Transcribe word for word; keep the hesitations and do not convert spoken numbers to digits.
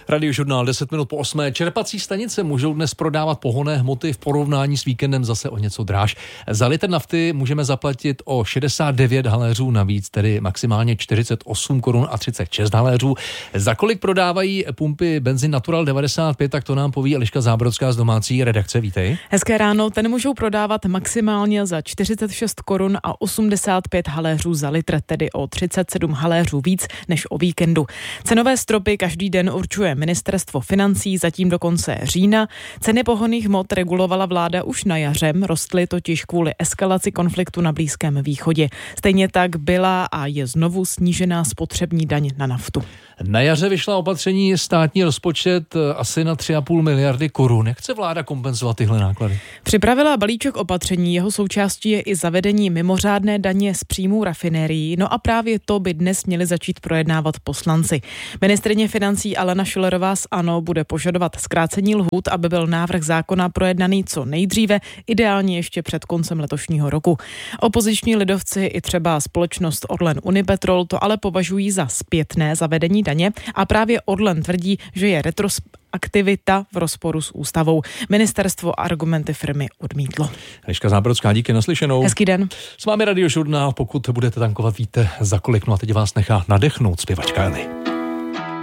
Radiožurnál deset minut po osmé. Čerpací stanice můžou dnes prodávat pohonné hmoty v porovnání s víkendem zase o něco dráž. Za litr nafty můžeme zaplatit o šedesát devět haléřů navíc, tedy maximálně čtyřicet osm korun a třicet šest haléřů. Za kolik prodávají pumpy benzin Natural devadesát pět, tak to nám poví Eliška Zábrodská z domácí redakce. Vítej. Hezké ráno, ten můžou prodávat maximálně za čtyřicet šest korun a osmdesát pět haléřů za litr, tedy o třicet sedm haléřů víc než o víkendu. Cenové stropy každý den určuje Ministerstvo financí, zatím do konce října. Ceny pohonných hmot regulovala vláda už na jaře, rostly totiž kvůli eskalaci konfliktu na Blízkém východě. Stejně tak byla a je znovu snížená spotřební daň na naftu. Na jaře vyšla opatření státní rozpočet asi na tři a půl miliardy korun. Jak chce vláda kompenzovat tyhle náklady? Připravila balíček opatření, jeho součástí je i zavedení mimořádné daně z příjmů rafinérií, no a právě to by dnes měli začít projednávat poslanci. Ministryně financí Alena Schillerová z ANO bude požadovat zkrácení lhůt, aby byl návrh zákona projednaný co nejdříve, ideálně ještě před koncem letošního roku. Opoziční lidovci i třeba společnost Orlen Unipetrol to ale považují za zpětné zavedení daně a právě Orlen tvrdí, že je retroaktivita v rozporu s ústavou. Ministerstvo argumenty firmy odmítlo. Eliška Zábrodská, díky, naslyšenou. Hezký den. S vámi Radiožurnál, pokud budete tankovat, víte za kolik, no a teď vás nechá nadechnout zpěvačka Elny.